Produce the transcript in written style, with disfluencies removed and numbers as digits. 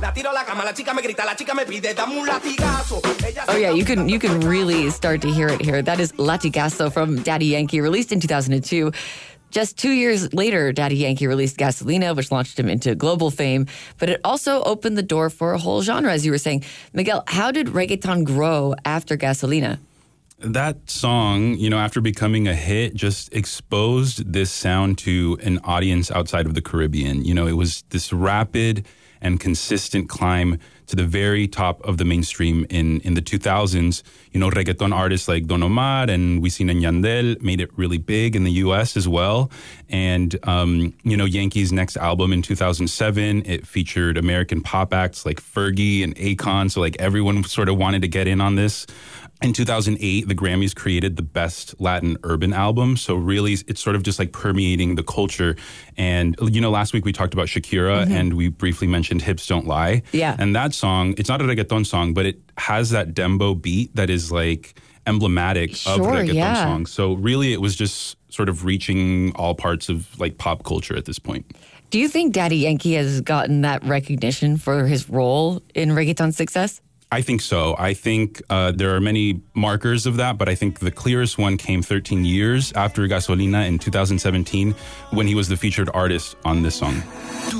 Oh yeah, you can really start to hear it here. That is Latigazo from Daddy Yankee, released in 2002. Just 2 years later, Daddy Yankee released Gasolina, which launched him into global fame. But it also opened the door for a whole genre, as you were saying. Miguel, how did reggaeton grow after Gasolina? That song, after becoming a hit, just exposed this sound to an audience outside of the Caribbean. It was this rapid and consistent climb to the very top of the mainstream in the 2000s. Reggaeton artists like Don Omar and Wisin and Yandel made it really big in the U.S. as well. And, Yankee's next album in 2007, it featured American pop acts like Fergie and Akon. So everyone sort of wanted to get in on this. In 2008, the Grammys created the Best Latin Urban Album. So really, it's sort of just permeating the culture. And, last week we talked about Shakira and we briefly mentioned Hips Don't Lie. Yeah. And that song, it's not a reggaeton song, but it has that dembo beat that is emblematic of reggaeton songs. So really, it was just sort of reaching all parts of pop culture at this point. Do you think Daddy Yankee has gotten that recognition for his role in reggaeton's success? I think so. I think there are many markers of that, but I think the clearest one came 13 years after Gasolina in 2017 when he was the featured artist on this song.